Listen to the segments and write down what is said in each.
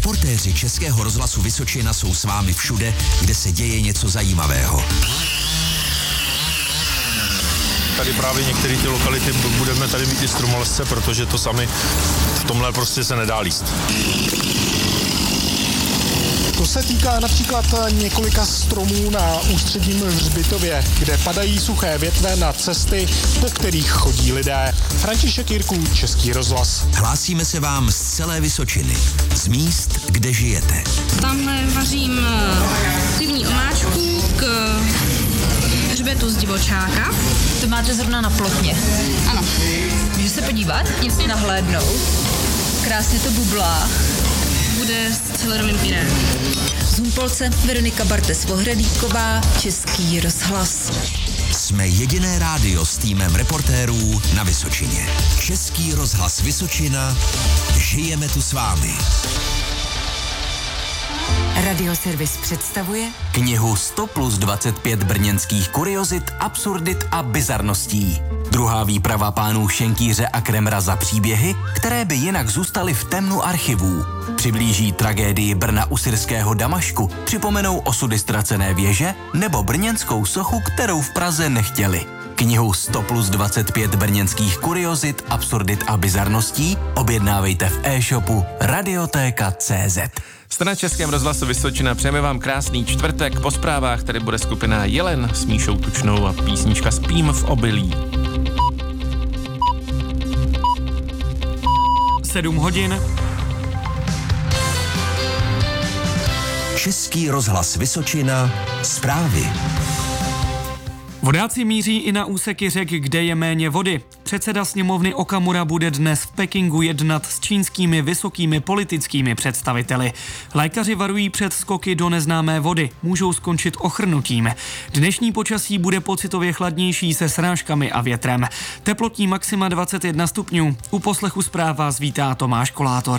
Reportéři Českého rozhlasu Vysočina jsou s vámi všude, kde se děje něco zajímavého. Tady právě některé ty lokality budeme tady mít i stromolezce, protože to sami v tomhle prostě se nedá líst. To se týká například několika stromů na Ústředním hřbitově, kde padají suché větve na cesty, po kterých chodí lidé. František Jirků, Český rozhlas. Hlásíme se vám z celé Vysočiny, z míst, kde žijete. Tamhle vařím pivní omáčku k hřbetu z divočáka. To máte zrovna na plotně. Ano. Můžu se podívat? Něco nahlédnout. Krásně to bublá. Bude s celerovým pyré. Z Humpolce Veronika Bartes-Vohradíková, Český rozhlas. Jsme jediné rádio s týmem reportérů na Vysočině. Český rozhlas Vysočina. Žijeme tu s vámi. Radioservis představuje knihu 100 plus 25 brněnských kuriozit, absurdit a bizarností. Druhá výprava pánů Šenkýře a Kremra za příběhy, které by jinak zůstaly v temnu archivů. Přiblíží tragédii Brna u syrského Damašku, připomenou osudy ztracené věže nebo brněnskou sochu, kterou v Praze nechtěli. Knihu 100 plus 25 brněnských kuriozit, absurdit a bizarností objednávejte v e-shopu Radiotéka.cz. Jste na Českém rozhlasu Vysočina, přejeme vám krásný čtvrtek. Po zprávách tady bude skupina Jelen s Míšou Tučnou a písnička Spím v obilí. 7 hodin. Český rozhlas Vysočina. Zprávy. Vodáci míří i na úseky řek, kde je méně vody. Předseda sněmovny Okamura bude dnes v Pekingu jednat s čínskými vysokými politickými představiteli. Lékaři varují před skoky do neznámé vody. Můžou skončit ochrnutím. Dnešní počasí bude pocitově chladnější se srážkami a větrem. Teplotní maxima 21 stupňů. U poslechu zpráv vás vítá Tomáš Kolátor.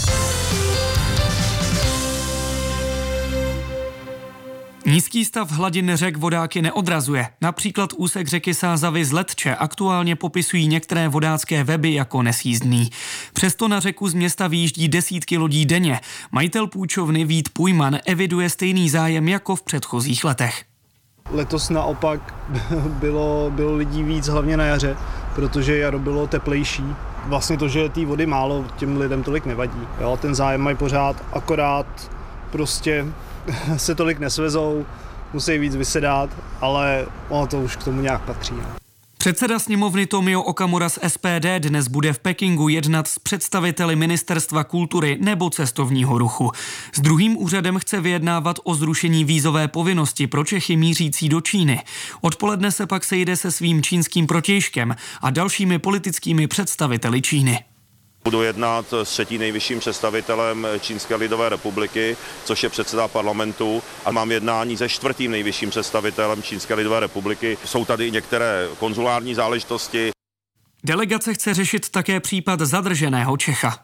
Nízký stav hladin řek vodáky neodrazuje. Například úsek řeky Sázavy z Letče aktuálně popisují některé vodácké weby jako nesjízdný. Přesto na řeku z města vyjíždí desítky lodí denně. Majitel půjčovny Vít Pujman eviduje stejný zájem jako v předchozích letech. Letos naopak bylo lidí víc, hlavně na jaře, protože jaro bylo teplejší. Vlastně to, že je té vody málo, těm lidem tolik nevadí. Jo, ten zájem mají pořád, akorát prostě se tolik nesvezou, musí víc vysedat, ale ono to už k tomu nějak patří. Předseda sněmovny Tomio Okamura z SPD dnes bude v Pekingu jednat s představiteli Ministerstva kultury nebo cestovního ruchu. S druhým úřadem chce vyjednávat o zrušení vízové povinnosti pro Čechy mířící do Číny. Odpoledne se pak sejde se svým čínským protějškem a dalšími politickými představiteli Číny. Budu jednat s třetím nejvyšším představitelem Čínské lidové republiky, což je předseda parlamentu, a mám jednání se čtvrtým nejvyšším představitelem Čínské lidové republiky. Jsou tady některé konzulární záležitosti. Delegace chce řešit také případ zadrženého Čecha.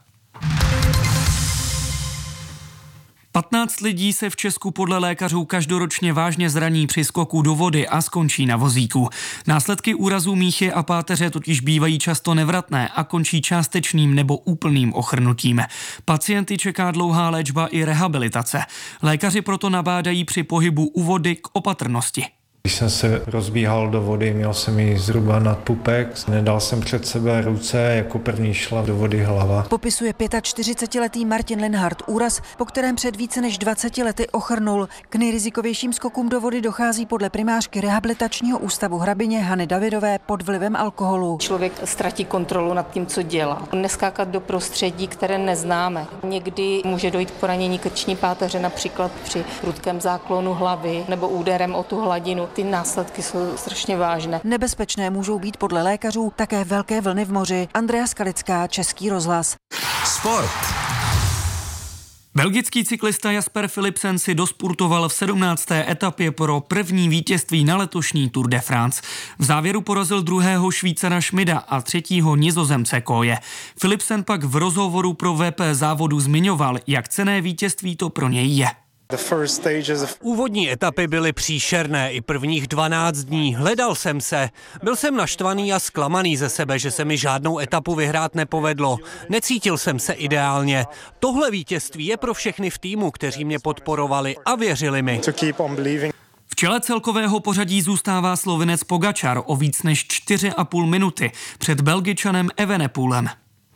15 lidí se v Česku podle lékařů každoročně vážně zraní při skoku do vody a skončí na vozíku. Následky úrazů míchy a páteře totiž bývají často nevratné a končí částečným nebo úplným ochrnutím. Pacienty čeká dlouhá léčba i rehabilitace. Lékaři proto nabádají při pohybu u vody k opatrnosti. Když jsem se rozbíhal do vody, měl jsem ji zhruba nad pupek, nedal jsem před sebe ruce, jako první šla do vody hlava. Popisuje 45letý Martin Linhart úraz, po kterém před více než 20 lety ochrnul. K nejrizikovějším skokům do vody dochází podle primářky rehabilitačního ústavu Hrabině Hany Davidové pod vlivem alkoholu. Člověk ztratí kontrolu nad tím, co dělá. Neskákat do prostředí, které neznáme. Někdy může dojít k poranění krční páteře, například při prudkém záklonu hlavy nebo úderem o tu hladinu. Ty následky jsou strašně vážné. Nebezpečné můžou být podle lékařů také velké vlny v moři. Andrea Skalická, Český rozhlas. Sport. Belgický cyklista Jasper Philipsen si dospurtoval v 17. etapě pro první vítězství na letošní Tour de France. V závěru porazil druhého Švýcara Schmida a třetího Nizozemce Koje. Philipsen pak v rozhovoru pro VP závodu zmiňoval, jak cenné vítězství to pro něj je. Úvodní etapy byly příšerné i prvních 12 dní. Hledal jsem se. Byl jsem naštvaný a zklamaný ze sebe, že se mi žádnou etapu vyhrát nepovedlo. Necítil jsem se ideálně. Tohle vítězství je pro všechny v týmu, kteří mě podporovali a věřili mi. V čele celkového pořadí zůstává Slovinec Pogačar o víc než 4,5 minuty před Belgičanem Evenepoelem.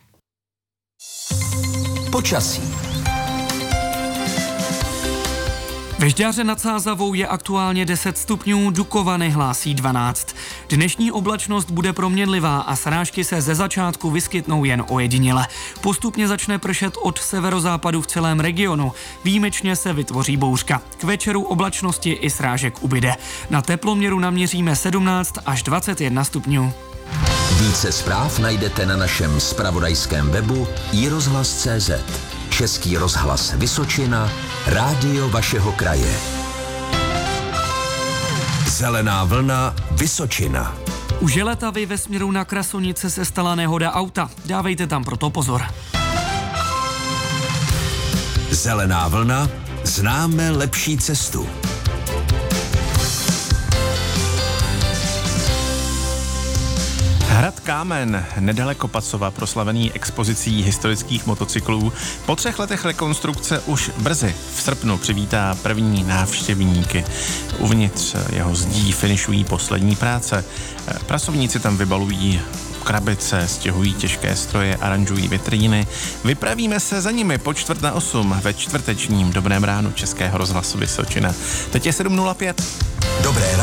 Počasí. Ve Žďáře nad Sázavou je aktuálně 10 stupňů, Dukovany hlásí 12. Dnešní oblačnost bude proměnlivá a srážky se ze začátku vyskytnou jen ojediněle. Postupně začne pršet od severozápadu v celém regionu. Výjimečně se vytvoří bouřka. K večeru oblačnosti i srážek ubyde. Na teploměru naměříme 17 až 21 stupňů. Více zpráv najdete na našem zpravodajském webu iRozhlas.cz. Český rozhlas Vysočina, rádio vašeho kraje. Zelená vlna Vysočina. U Želetavy ve směru na Krasonice se stala nehoda auta. Dávejte tam proto pozor. Zelená vlna, známe lepší cestu. Hrad Kámen, nedaleko Pacova, proslavený expozicí historických motocyklů, po 3 letech rekonstrukce už brzy v srpnu přivítá první návštěvníky. Uvnitř jeho zdí finišují poslední práce. Pracovníci tam vybalují krabice, stěhují těžké stroje, aranžují vitríny. Vypravíme se za nimi po 7:45 ve čtvrtečním Dobrém ránu Českého rozhlasu Vysočina. Teď je 7:05. Dobré